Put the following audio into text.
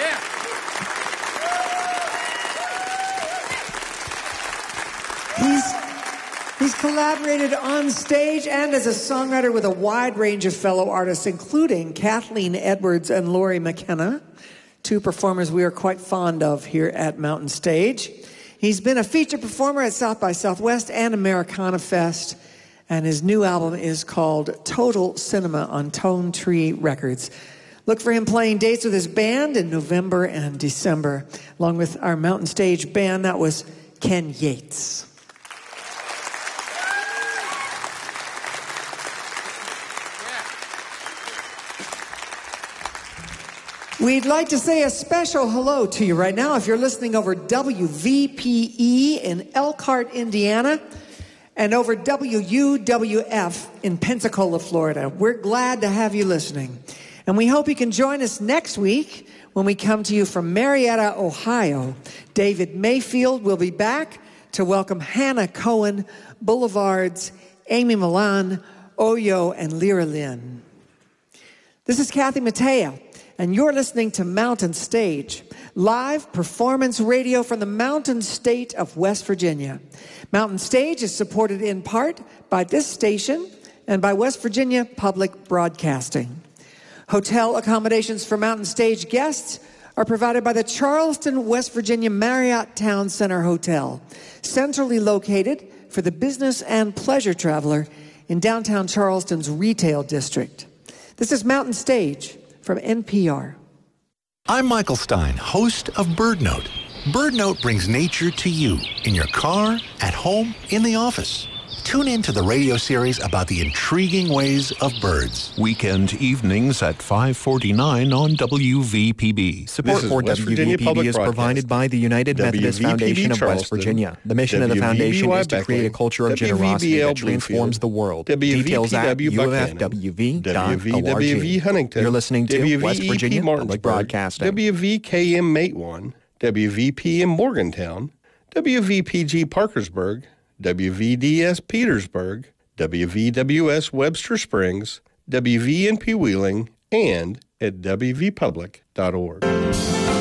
He's collaborated on stage and as a songwriter with a wide range of fellow artists, including Kathleen Edwards and Laurie McKenna, two performers we are quite fond of here at Mountain Stage. He's been a feature performer at South by Southwest and Americana Fest, and his new album is called Total Cinema on Tone Tree Records. Look for him playing dates with his band in November and December, along with our Mountain Stage band. That was Ken Yates. We'd like to say a special hello to you right now if you're listening over WVPE in Elkhart, Indiana, and over WUWF in Pensacola, Florida. We're glad to have you listening. And we hope you can join us next week when we come to you from Marietta, Ohio. David Mayfield will be back to welcome Hannah Cohen, Boulevards, Amy Milan, Oyo, and Lyra Lynn. This is Kathy Mattea, and you're listening to Mountain Stage, live performance radio from the Mountain State of West Virginia. Mountain Stage is supported in part by this station and by West Virginia Public Broadcasting. Hotel accommodations for Mountain Stage guests are provided by the Charleston, West Virginia Marriott Town Center Hotel, centrally located for the business and pleasure traveler in downtown Charleston's retail district. This is Mountain Stage from NPR. I'm Michael Stein, host of Bird Note. Bird Note brings nature to you in your car, at home, in the office. Tune in to the radio series about the intriguing ways of birds. Weekend evenings at 5:49 on WVPB. Support for WVPB is provided by the United Methodist Foundation of West Virginia. The mission of the foundation is to create a culture of generosity that transforms the world. Details at ufwv.org. WVWV Huntington. You're listening to West Virginia Public Broadcasting. WVKM Matewan, WVPM Morgantown, WVPG Parkersburg, WVDS Petersburg, WVWS Webster Springs, WVNP Wheeling, and at wvpublic.org.